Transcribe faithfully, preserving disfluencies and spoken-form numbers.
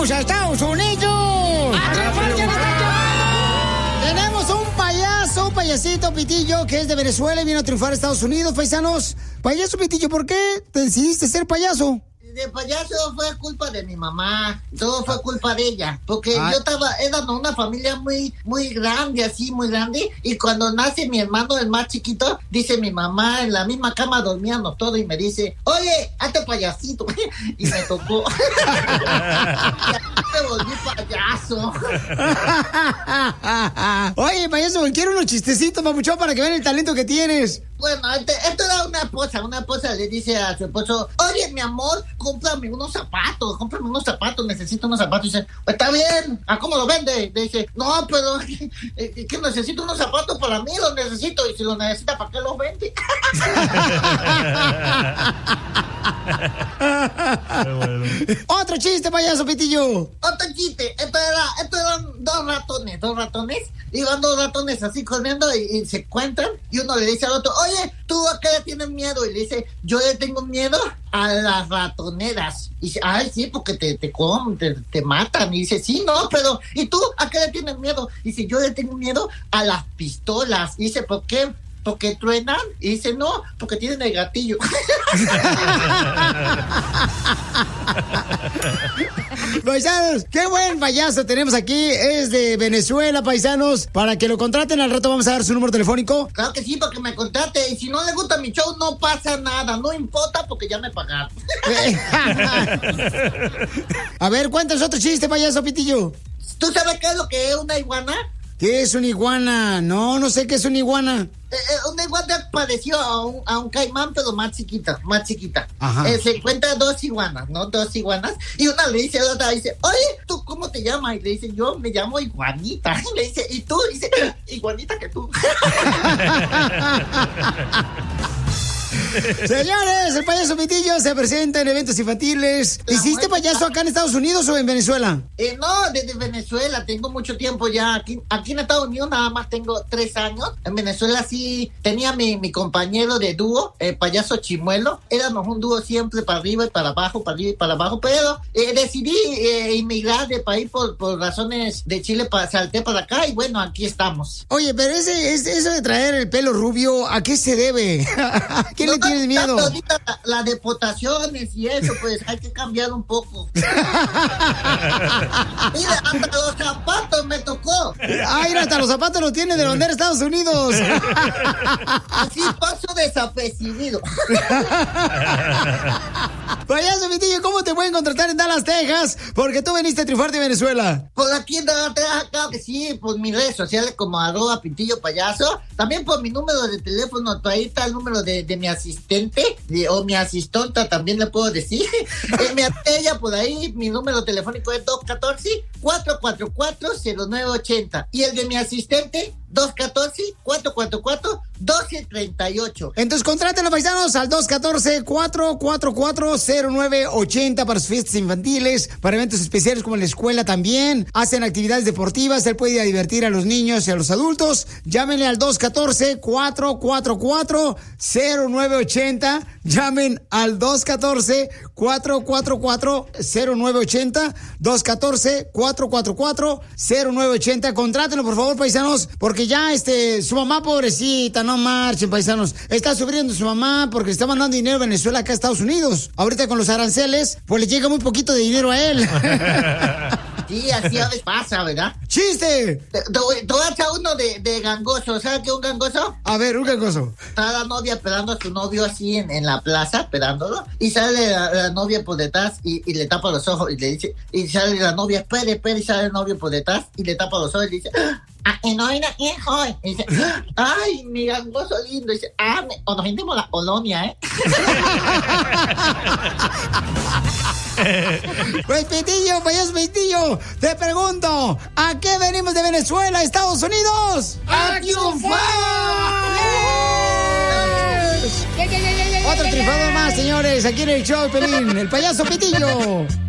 vamos a Estados Unidos. ¡A triunfar que nos están llevando! Tenemos un payaso, un payasito, Pitillo, que es de Venezuela y vino a triunfar a Estados Unidos, paisanos. Payaso, Pitillo, ¿por qué te decidiste ser payaso? De payaso fue culpa de mi mamá, todo fue culpa de ella, porque Ay. yo estaba, era una familia muy, muy grande, así, muy grande, y cuando nace mi hermano, el más chiquito, dice mi mamá, en la misma cama dormíamos todos, y me dice, oye, hazte payasito, y me tocó. Me volví payaso. Oye, payaso, quiero unos chistecitos, papuchón, para que vean el talento que tienes. Bueno, este, esto era una esposa, una esposa le dice a su esposo, oye, mi amor, cómprame unos zapatos, cómprame unos zapatos, necesito unos zapatos. Y dice, está bien, ¿a cómo lo vende? Le dice, no, pero que, que necesito unos zapatos para mí, los necesito, y si los necesita, ¿para qué los vende? Otro chiste, payaso, Pitillo. Otro chiste, esto era, esto eran dos ratones, dos ratones, iban dos ratones así corriendo y, y se encuentran, y uno le dice al otro, oye, ¿tú a qué le tienes miedo? Y le dice, yo le tengo miedo a las ratoneras. Y dice, ay, sí, porque te, te comen, te, te matan. Y dice, sí, no, pero, ¿y tú a qué le tienes miedo? Y dice, yo le tengo miedo a las pistolas. Y dice, ¿por qué? Porque truenan. Y dice, no, porque tienen el gatillo. Paisanos, qué buen payaso tenemos aquí. Es de Venezuela, paisanos. Para que lo contraten, al rato vamos a dar su número telefónico. Claro que sí, para que me contrate. Y si no le gusta mi show, no pasa nada. No importa, porque ya me pagaron. A ver, cuéntanos otro chiste, payaso, Pitillo. ¿Tú sabes qué es lo que es una iguana? ¿Qué es una iguana? No, no sé qué es una iguana. Eh, eh, una iguana pareció a un, a un caimán, pero más chiquita, más chiquita. Eh, se encuentra dos iguanas, ¿no? Dos iguanas. Y una le dice a la otra, dice, oye, ¿tú cómo te llamas? Y le dice, yo me llamo Iguanita. Y le dice, ¿y tú? Y dice, iguanita que tú. Señores, el payaso Pitillo se presenta en eventos infantiles. ¿Hiciste payaso acá en Estados Unidos o en Venezuela? Eh, no, desde Venezuela. Tengo mucho tiempo ya. Aquí, aquí en Estados Unidos nada más tengo tres años. En Venezuela sí tenía mi, mi compañero de dúo, el payaso Chimuelo. Éramos un dúo siempre para arriba y para abajo, para arriba y para abajo. Pero eh, decidí eh, inmigrar de país por, por razones de Chile. Pa, salté para acá y bueno, aquí estamos. Oye, pero ese, ese, eso de traer el pelo rubio, ¿a qué se debe? ¿Qué no, le tienes miedo? Ahorita las la deportaciones y eso, pues hay que cambiar un poco. Mira, hasta los zapatos me tocó. Ay, hasta los zapatos los tiene de vender Estados Unidos. Así paso desapercibido. Payaso Pitillo, ¿cómo te pueden contratar en Dallas, Texas? Porque tú veniste a triunfar de Venezuela. Por aquí en Dallas, Texas, claro que sí, por mis redes sociales como arroba Pitillo Payaso. También por mi número de teléfono, ahí está el número de, de mi asistente, de, o mi asistonta también le puedo decir. eh, mi ella por ahí, mi número telefónico es dos uno cuatro, cuatro cuatro cuatro, cero nueve ocho cero. Y el de mi asistente, dos uno cuatro, cuatro cuatro cuatro, uno dos tres ocho. Entonces contrátenlo, paisanos, al dos uno cuatro, cuatro cuatro cuatro, cero nueve ocho cero para sus fiestas infantiles, para eventos especiales como en la escuela también. Hacen actividades deportivas, él puede ir a divertir a los niños y a los adultos. Llámenle al dos uno cuatro, cuatro cuatro cuatro, cero nueve ocho cero. Llamen al dos uno cuatro, cuatro cuatro cuatro, cero nueve ocho cero. dos uno cuatro, cuatro cuatro cuatro, cero nueve ocho cero. Contrátenlo, por favor, paisanos, porque ya este, su mamá, pobrecita, no marchen, paisanos. Está sufriendo su mamá porque está mandando dinero a Venezuela acá a Estados Unidos. Ahorita con los aranceles, pues le llega muy poquito de dinero a él. Sí, así a veces pasa, ¿verdad? ¡Chiste! Te, te, voy, te voy a echar uno de, de gangoso. ¿Sabes qué es un gangoso? A ver, un gangoso. Está la novia esperando a su novio así en, en la plaza, esperándolo. Y sale la, la novia por detrás y, y le tapa los ojos y le dice... Y sale la novia, espere, espere, y sale el novio por detrás y le tapa los ojos y le dice... Ah, y no, y no, y joven. Y dice, ay, mi gangoso lindo. Y dice, ah, me, o nos vendemos la colonia, ¿eh? Pues Pitillo, payaso Pitillo, te pregunto, ¿a qué venimos de Venezuela, Estados Unidos? ¡A triunfar! Otro triunfador más, señores, aquí en el show, Pelín, el payaso Pitillo.